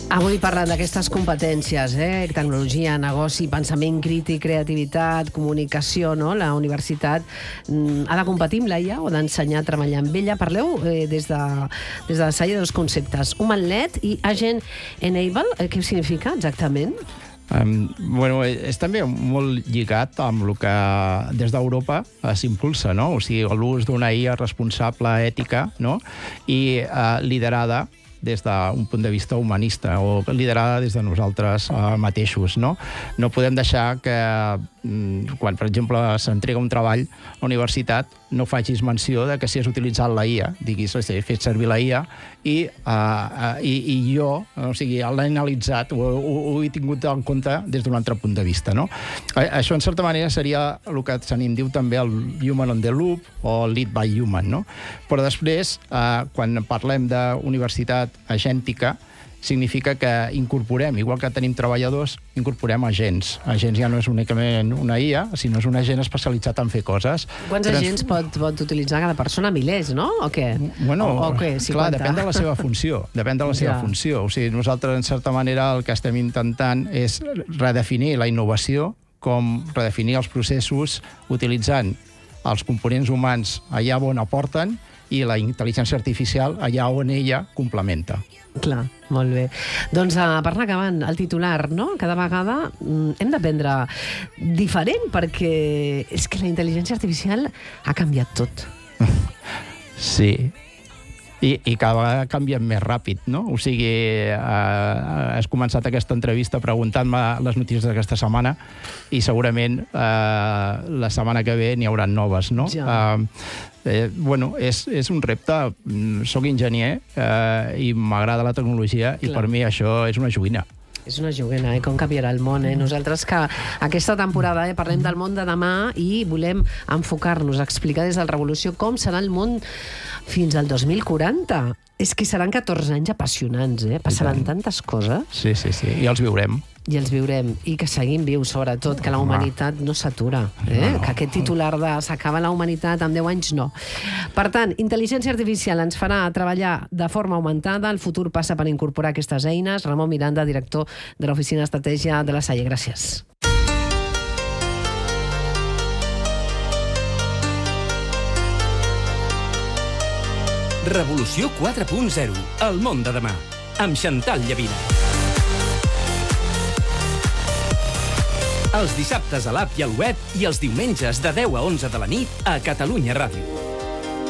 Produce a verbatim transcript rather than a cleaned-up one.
Avui parlant d'aquestes competències, eh? Tecnologia, negoci, pensament crític, creativitat, comunicació, no? La universitat mm, ha de competir amb l'A I A o d'ensenyar a treballar amb ella. Parleu eh, des de, des de la Salle de dos conceptes, Humanlet i Agent Enable. Eh, què significa exactament? Um, bueno, és també molt lligat amb el que des d'Europa uh, s'impulsa, no? O sigui, l'ús d'una I A responsable, ètica, no? I uh, liderada des d'un punt de vista humanista o liderada des de nosaltres uh, mateixos, no? No podem deixar que, mm, quan, per exemple, s'entrega un treball a la universitat, no facis menció de que si has utilitzat la I A, diguis, he fet servir la I A i, uh, uh, i, i jo, o sigui, l'he analitzat, ho, ho, ho he tingut en compte des d'un altre punt de vista, no? Això, en certa manera, seria el que se n'hi diu també el Human on the Loop o Lead by Human, no? Però després, uh, quan parlem d'universitat agèntica, significa que incorporem, igual que tenim treballadors, incorporem agents. Agents ja no és únicament una I A, sinó és un agent especialitzat en fer coses. Quants Trans... agents pot, pot utilitzar cada persona? Milers, no? O què? Bueno, o, o què? clar, depèn de la seva funció. Depèn de la seva ja. funció. O sigui, nosaltres, en certa manera, el que estem intentant és redefinir la innovació, com redefinir els processos utilitzant els components humans allà on aporten i la intel·ligència artificial allà on ella complementa. Clar, molt bé. Doncs uh, per anar acabant, el titular, no? Cada vegada mm, hem d'aprendre diferent perquè és que la intel·ligència artificial ha canviat tot. Sí. I, i cada vegada canvien més ràpid, no? O sigui, eh, has començat aquesta entrevista preguntant-me les notícies d'aquesta setmana i segurament eh, la setmana que ve n'hi haurà noves, no? Ja. Eh, eh, bueno, és, és un repte. Soc enginyer eh, i m'agrada la tecnologia. Clar. I per mi això és una joguina. És una joguina, eh? Com canviarà el món, eh? Nosaltres que aquesta temporada eh, parlem del món de demà i volem enfocar-nos, explicar des de la revolució com serà el món fins al dos mil quaranta. És que seran catorze anys apassionants, eh? Passaran tantes coses. Sí, sí, sí, i els viurem. I els viurem, i que seguim vius, sobretot, que la humanitat no s'atura. Eh? No, no. Que aquest titular de s'acaba la humanitat en deu anys, no. Per tant, intel·ligència artificial ens farà treballar de forma augmentada, el futur passa per incorporar aquestes eines. Ramon Miranda, director de l'Oficina d'Estratègia de la Salle. Gràcies. Revolució quatre punt zero. El món de demà. Amb Xantal Llavina. Els dissabtes a l'app i al web i els diumenges de deu a onze de la nit a Catalunya Ràdio.